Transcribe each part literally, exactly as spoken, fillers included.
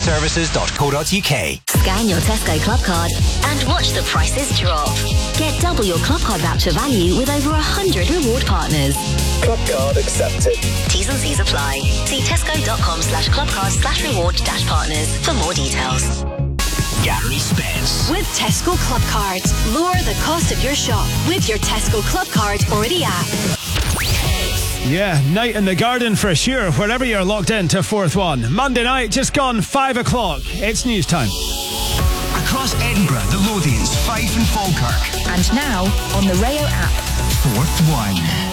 services dot co dot uk. Scan your Tesco Club card and watch the prices drop. Get double your Club card voucher value with over one hundred reward partners. Club card accepted. T's and C's apply. See tesco.com slash clubcard slash reward dash partners for more details. Gary Spence. With Tesco Club Cards, lower the cost of your shop with your Tesco Club Card or the app. Yeah, night in the garden for sure, wherever you're locked in to Fourth One. Monday night, just gone five o'clock. It's news time. Across Edinburgh, the Lothians, Fife and Falkirk. And now on the Rayo app. Fourth One.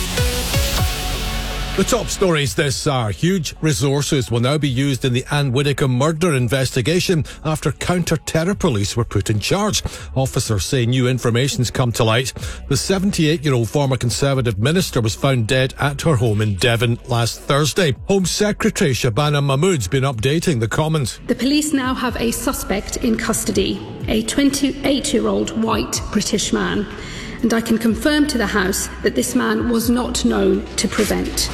The top stories this hour. Huge resources will now be used in the Anne Widdecombe murder investigation after counter-terror police were put in charge. Officers say new information's come to light. The seventy-eight-year-old former Conservative minister was found dead at her home in Devon last Thursday. Home Secretary Shabana Mahmood's been updating the Commons. The police now have a suspect in custody, a twenty-eight-year-old white British man. And I can confirm to the House that this man was not known to prevent.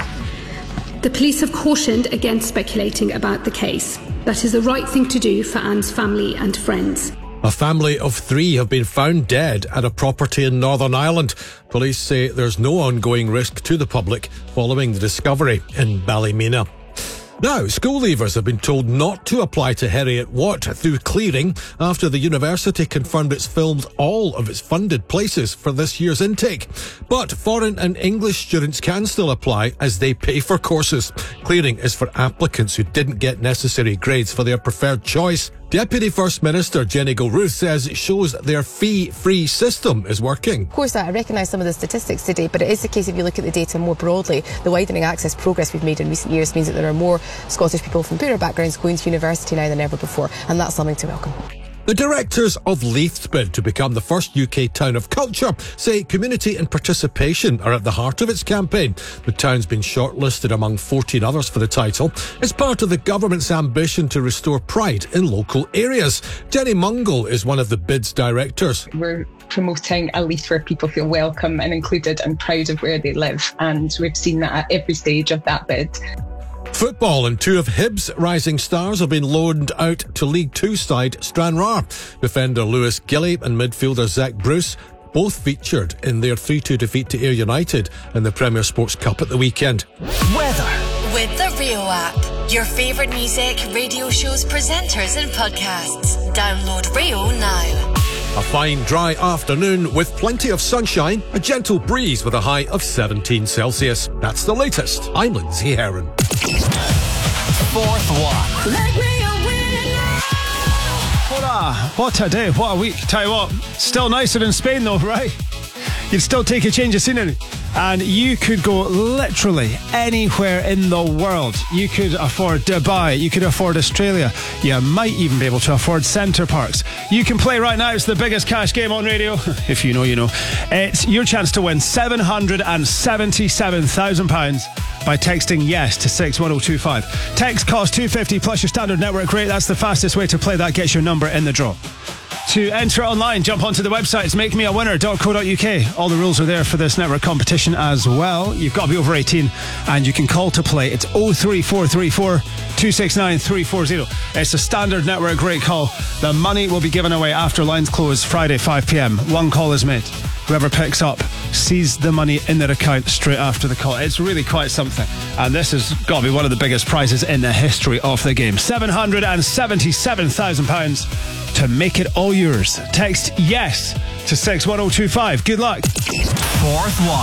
The police have cautioned against speculating about the case. That is the right thing to do for Anne's family and friends. A family of three have been found dead at a property in Northern Ireland. Police say there's no ongoing risk to the public following the discovery in Ballymena. Now, school leavers have been told not to apply to Heriot-Watt through clearing after the university confirmed it's filled all of its funded places for this year's intake. But foreign and English students can still apply as they pay for courses. Clearing is for applicants who didn't get necessary grades for their preferred choice. Deputy First Minister Jenny Gilruth says it shows their fee-free system is working. Of course, I recognise some of the statistics today, but it is the case if you look at the data more broadly, the widening access progress we've made in recent years means that there are more Scottish people from poorer backgrounds going to university now than ever before, and that's something to welcome. The directors of Leith's bid to become the first U K town of culture say community and participation are at the heart of its campaign. The town's been shortlisted among fourteen others for the title. It's part of the government's ambition to restore pride in local areas. Jenny Mungle is one of the bid's directors. We're promoting a Leith where people feel welcome and included and proud of where they live, and we've seen that at every stage of that bid. Football, and two of Hibs' rising stars have been loaned out to League Two side Stranraer. Defender Lewis Gilly and midfielder Zach Bruce both featured in their three two defeat to Ayr United in the Premier Sports Cup at the weekend. Weather. With the Rayo app. Your favourite music, radio shows, presenters and podcasts. Download Rayo now. A fine, dry afternoon with plenty of sunshine, a gentle breeze with a high of seventeen Celsius. That's the latest. I'm Lindsay Heron. Fourth One. What a, what a day, what a week. Tell you what, still nicer in Spain though, right? You'd still take a change of scenery. And you could go literally anywhere in the world. You could afford Dubai. You could afford Australia. You might even be able to afford Centre Parks. You can play right now. It's the biggest cash game on radio. If you know, you know. It's your chance to win seven hundred seventy-seven thousand pounds by texting yes to six one oh two five. Text costs two pounds fifty plus your standard network rate. That's the fastest way to play. That gets your number in the draw. To enter online, jump onto the website. It's make me a winner dot co dot uk. All the rules are there for this network competition as well. You've got to be over eighteen and you can call to play. It's oh three four three four, two six nine, three four zero. It's a standard network rate call. The money will be given away after lines close Friday five p.m. One call is made. Whoever picks up sees the money in their account straight after the call. It's really quite something. And this has got to be one of the biggest prizes in the history of the game. seven hundred seventy-seven thousand pounds to make it all yours. Text yes to six one oh two five. Good luck. Fourth One.